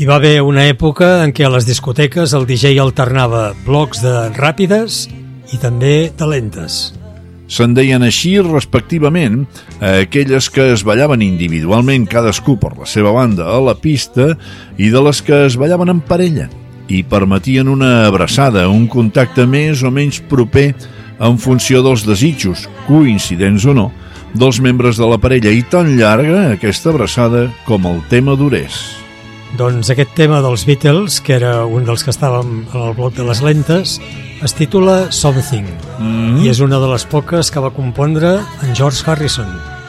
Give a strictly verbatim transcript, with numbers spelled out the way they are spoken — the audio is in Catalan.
Hi va haver una època en què a les discoteques el D J alternava blocs de ràpides i també de lentes. Se'n deien així respectivament a aquelles que es ballaven individualment cadascú per la seva banda a la pista i de les que es ballaven en parella i permetien una abraçada, un contacte més o menys proper en funció dels desitjos, coincidents o no, dels membres de la parella, i tan llarga aquesta abraçada com el tema durés. Doncs aquest tema dels Beatles, que era un dels que estàvem en el bloc de les lentes, es titula Something, mm. i és una de les poques que va compondre en George Harrison.